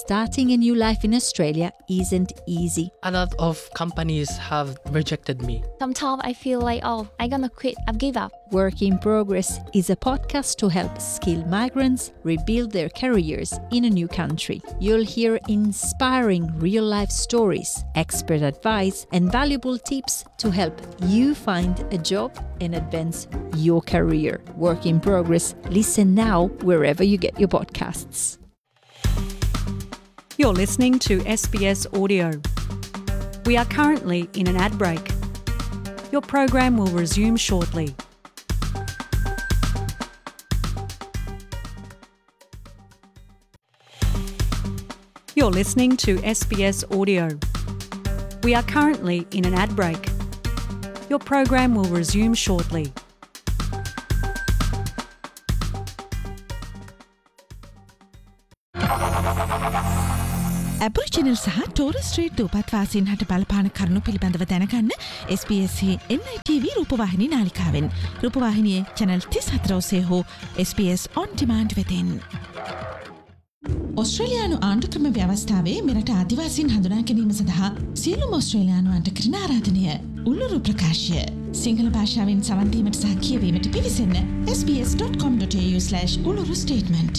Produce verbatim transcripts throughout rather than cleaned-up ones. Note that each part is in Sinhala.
Starting a new life in Australia isn't easy. A lot of companies have rejected me. Sometimes I feel like, oh, I'm gonna quit, I've give up. Work in Progress is a podcast to help skilled migrants rebuild their careers in a new country. You'll hear inspiring real-life stories, expert advice, and valuable tips to help you find a job and advance your career. Work in Progress. Listen now wherever you get your podcasts. You're listening to S B S Audio. We are currently in an ad break. Your program will resume shortly. You're listening to S B S Audio. We are currently in an ad break. Your program will resume shortly. ඇබරිජිනල් සහ ටෝරස් ස්ට්‍රීට් දූපත් වාසීන් හට බලපාන කරුණු පිළිබඳව දැනගන්න S B S N I T V රූපවාහිනී නාලිකාවෙන් රූපවාහිනියේ channel තිස් හතර ඔස්සේ හෝ S B S on demand වෙතින්. ඔස්ට්‍රේලියානු ආණ්ඩු ක්‍රම ව්‍යවස්ථාවේ මෙරට ආදිවාසීන් හඳුනා ගැනීම සඳහා සියලුම ඔස්ට්‍රේලියානුවන්ට කරන ආරාධනය උළුරු ප්‍රකාශය. සිංහල භාෂාවෙන් සවන් දීමට සහ කියවීමට පිවිසෙන්න s b s dot com dot a u slash uluru statement.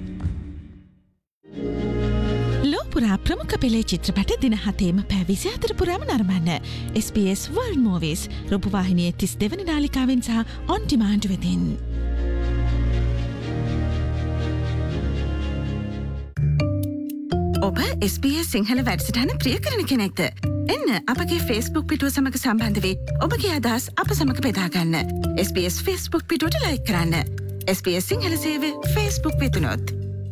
පුරා ප්‍රමුඛ පෙළේ චිත්‍රපට දින හතේම පැය විසි හතර පුරාම නරඹන්න S B S World Movies රූපවාහිනියේ තිස් දෙවැනි නාලිකාවෙන් සහ on demand වෙතින්. ඔබ S B S සිංහල වැඩසටහන ප්‍රිය කරන කෙනෙක්ද? එන්න අපගේ Facebook පිටුව සමග සම්බන්ධ වී ඔබගේ අදහස් අප සමග බෙදා ගන්න. S B S Facebook පිටුවට like කරන්න. S B S සිංහල සේවය Facebook වෙතුනොත්.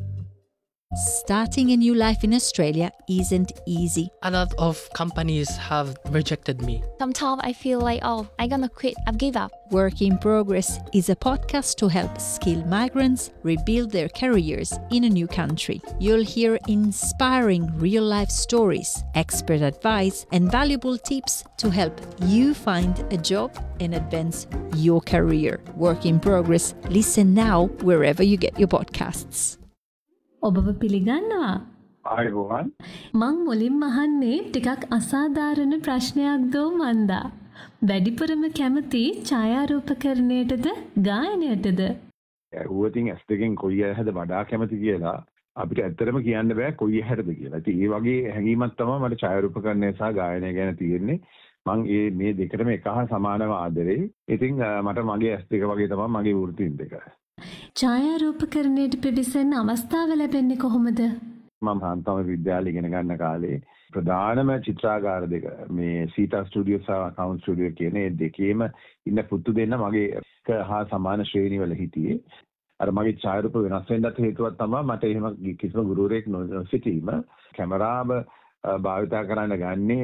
Starting a new life in Australia isn't easy. A lot of companies have rejected me. Sometimes I feel like, oh, I'm gonna quit, I've give up. Work in Progress is a podcast to help skilled migrants rebuild their careers in a new country. You'll hear inspiring real-life stories, expert advice, and valuable tips to help you find a job and advance your career. Work in Progress. Listen now wherever you get your podcasts. ඔබව පිළිගන්නවා. ආයුබෝවන්. මං මුලින්ම අහන්නේ ටිකක් අසාධාරණ ප්‍රශ්නයක් දෝ මන්දා. වැඩිපුරම කැමති ඡායාරූපකරණයටද ගායනයටද? ඌවතින් ඇස් දෙකෙන් කොයි ඇහැද වඩා කැමති කියලා අපිට ඇත්තටම කියන්න බෑ කොයි ඇහැටද කියලා. ඉතින් ඒ වගේ හැඟීමක් තමයි මට ඡායාරූපකරණය සහ ගායනය ගැන තියෙන්නේ. මං මේ මේ දෙකටම එක හා සමානව ආදරේ. ඉතින් මට මගේ ඇස් දෙක වගේ තමයි මගේ වෘත්තීන් දෙක. ඡායාරූපකරණයට පිවිසෙන්න අවස්ථාව ලැබෙන්නේ කොහොමද? මම කාන්තාව විද්‍යාලේ ඉගෙන ගන්න කාලේ ප්‍රධානම චිත්‍රාගාර දෙක මේ සීතා ස්ටුඩියෝ සහ කවුන්ට් ස්ටුඩියෝ කියන මේ දෙකේම ඉන්න පුතු දෙන්න මගේ එක හා සමාන ශ්‍රේණිවල හිටියේ. අර මගේ ඡායාරූප වෙනස් වෙන්නත් හේතුවක් තමයි මට එහෙම කිසිම ගුරුවරයෙක් නොසිටීම. කැමරාව භාවිතා කරන්න ගන්නේ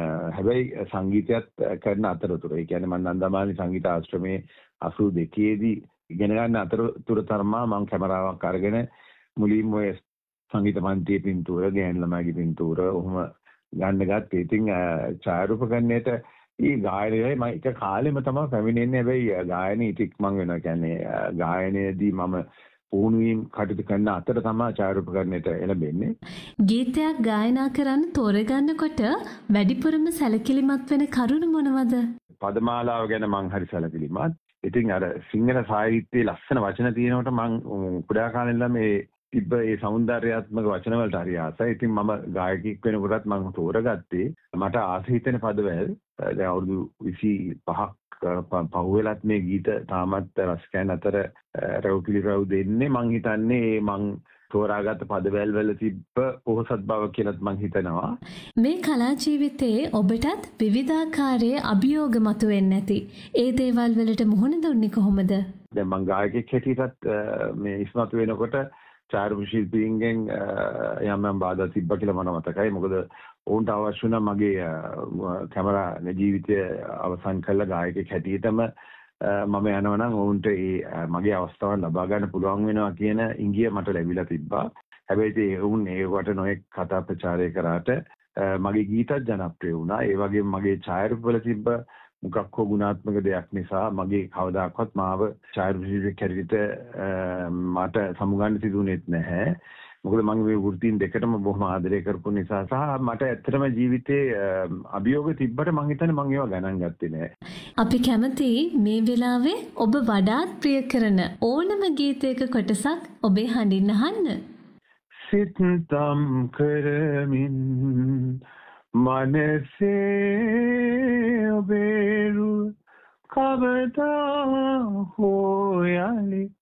හැබැයි සංගීතයත් කරන අතරතුර. ඒ කියන්නේ මම නන්දමාලි සංගීත ආශ්‍රමයේ අසූ දෙකේදී ඉගෙන ගන්න අතරතුර තරමා මම කැමරාවක් අරගෙන මුලින්ම ඔය සංගීත පන්තියේ පින්තූර, ගෑනු ළමයිගේ පින්තූර ඔහොම ගන්න ගත්තේ. ඉතින් ඡායාරූපකරණයට ඊ ගායනයයි මම එක කාලෙම තමයි පැමිණෙන්නේ. හැබැයි ගායනයේ ටික මම වෙනවා. කියන්නේ ගායනයේදී මම පුහුණු වීම කටයුතු කරන අතර තමයි ඡායාරූපකරණයට එළඹෙන්නේ. ගීතයක් ගායනා කරන්න තෝරගන්නකොට වැඩිපුරම සැලකිලිමත් වෙන කරුණු මොනවද? පදමාලාව ගැන මම හරි සැලකිලිමත්. ඉතින් අර සිංහල සාහිත්‍යයේ ලස්සන වචන තියෙනකොට මම කුඩා කාලේ ඉඳලා මේ තිබ්බ ඒ සෞන්දර්යාත්මක වචන වලට හරි ආසයි. ඉතින් මම ගායකයෙක් වෙනකොටත් මම තෝරගත්තේ මට ආස හිතෙන පදවැල්. දැන් අවුරුදු විසි පහක් පහුවෙලත් මේ ගීත තාමත් රසිකයන් අතර රැව්පිලිරව් දෙන්නේ. මං හිතන්නේ මං තෝරාගත්ත පදවැල් වල තිබ්බ පොහොසත් බව කියලාත් මං හිතනවා. මේ කලා ජීවිතයේ ඔබටත් විවිධාකාරයේ අභියෝග මතුවෙන්නේ නැති. ඒ දේවල් වලට මුහුණ දුන්නේ කොහොමද? දැන් මං ගායකයෙක් හැටියටත් මේ ඉස්මතු වෙනකොට ඡායාරූප ශිල්පීන්ගෙන් යම් යම් බාධා තිබ්බා කියලා මම මතකයි. මොකද ඔවුන්ට අවශ්‍ය වුණා මගේ කැමරා ජීවිතය අවසන් කළ ගායකයෙක් හැටියටම මම යනවා නම් ඔවුන්ට ඒ මගේ අවස්ථාව ලබා ගන්න පුළුවන් වෙනවා කියන ඉංගිය මට ලැබිලා තිබ්බා. හැබැයි ඒ වුන් ඒකට නොඑක් කතා ප්‍රචාරය කරාට මගේ ගීතත් ජනප්‍රිය වුණා. ඒ වගේම මගේ ඡායාරූප වල තිබ්බ මොකක් හෝ ගුණාත්මක දෙයක් නිසා මගේ කවදාකවත් මාව ඡායාරූප ශිල්පියෙක් හැටියට මට සමුගන්න සිදුුනේත් නැහැ. මොකද මම මේ වෘත්තීන් දෙකටම බොහොම ආදරය කරපු නිසා සහ මට ඇත්තටම ජීවිතේ අභියෝග තිබ්බට මම හිතන්නේ මම ඒවා ගණන් ගත්තේ නෑ. අපි කැමති මේ වෙලාවේ ඔබ වඩාත් ප්‍රිය කරන ඕනම ගීතයක කොටසක් ඔබේ හඬින් අහන්න. සිතම් කරමින් මනසේ ඔබේ කවදා හෝ යලි